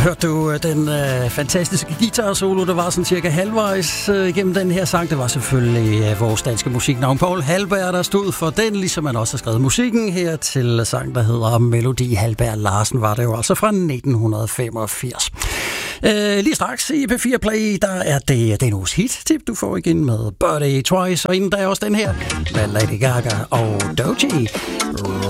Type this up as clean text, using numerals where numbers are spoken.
hørte du den fantastiske guitar-solo, der var sådan cirka halvvejs igennem den her sang. Det var selvfølgelig vores danske musiknavn Paul Halberg, der stod for den, ligesom man også har skrevet musikken her til sang, der hedder Melodi Halberg Larsen, var det jo altså fra 1985. Lige straks i P4 Play, der er det den uges hit-tip, du får igen med Birthday Twice, og inden der er også den her med Lady Gaga og Doechii.